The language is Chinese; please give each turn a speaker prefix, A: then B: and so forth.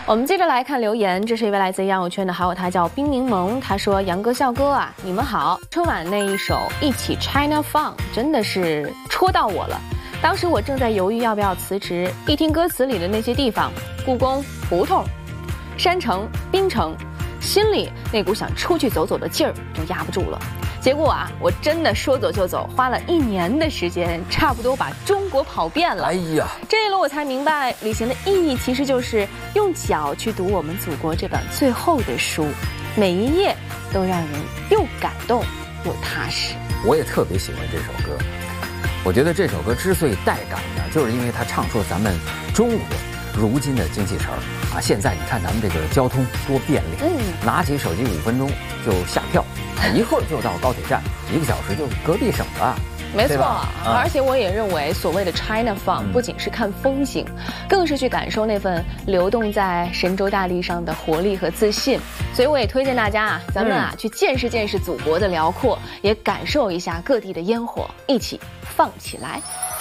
A: 我们接着来看留言，这是一位来自杨友圈的好友，他叫冰柠檬。他说：“杨哥、笑哥啊，你们好！春晚那一首《一起 China Fun》真的是戳到我了。当时我正在犹豫要不要辞职，一听歌词里的那些地方，故宫、胡同、山城、冰城，心里那股想出去走走的劲儿就压不住了。结果啊，我真的说走就走，花了1年的时间，差不多把中国跑遍了。哎呀，这一路我才明白，旅行的意义其实就是用脚去读我们祖国这本最后的书，每一页都让人又感动又踏实。
B: 我也特别喜欢这首歌，我觉得这首歌之所以带感呢，就是因为它唱出了咱们中国如今的精气神儿啊！现在你看咱们这个交通多便利，拿起手机5分钟就下票，一会儿就到高铁站，1个小时就隔壁省了。
A: 没错，而且我也认为，所谓的 China Fun 不仅是看风景，更是去感受那份流动在神州大地上的活力和自信。所以我也推荐大家啊，咱们啊去见识见识祖国的辽阔，也感受一下各地的烟火，一起放起来。